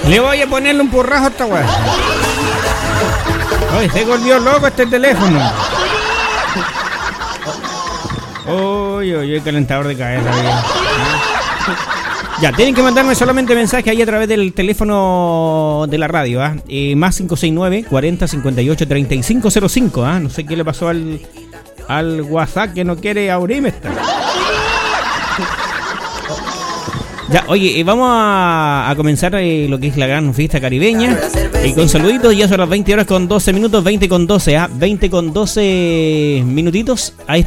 Le voy a ponerle un porrajo a esta weá. Ay, se volvió loco este teléfono. Uy, el calentador de cabeza. Ya, tienen que mandarme solamente mensaje ahí a través del teléfono de la radio, más 569 40 58 3505, no sé qué le pasó al WhatsApp que no quiere abrirme esta. Ya, oye, vamos a comenzar lo que es la gran fiesta caribeña. Con saluditos, ya son las 20 horas con 12 minutos, 20 con 12, 20 con 12 minutitos. Ahí